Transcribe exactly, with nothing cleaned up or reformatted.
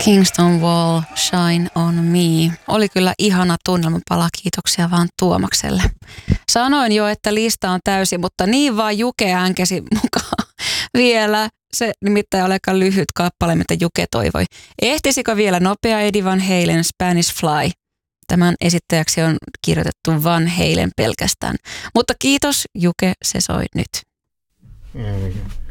Kingston Wall, Shine on Me. Oli kyllä ihana tunnelmapala, kiitoksia vaan Tuomakselle. Sanoin jo, että lista on täysi, mutta niin vaan Juke äänkäsi mukaan vielä. Se nimittäin oli aika lyhyt kappale, mitä Juke toivoi. Ehtisikö vielä nopea Eddie Van Halen Spanish Fly? Tämän esittäjäksi on kirjoitettu Van Halen pelkästään. Mutta kiitos Juke, se soi nyt. Mm.